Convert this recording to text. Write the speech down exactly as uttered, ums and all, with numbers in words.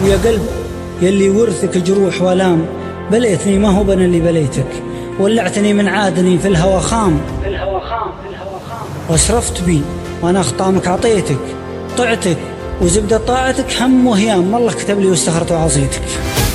ويا قلب يلي ورثك جروح والام، بليتني ما هو بنا اللي بليتك، ولعتني من عادني في الهوى خام، في الهوى خام في الهوى خام، واسرفت بي وانا اخطامك عطيتك، طعتك وزبدة طاعتك هم وهيام، والله كتب لي واستخرت وعصيتك.